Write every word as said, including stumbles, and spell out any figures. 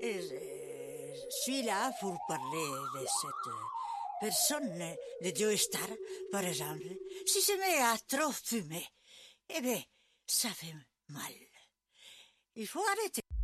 je suis là pour parler de cette personne de Joe Star, par exemple. Si je mets à trop fumer, eh bien, ça fait mal. Il faut arrêter.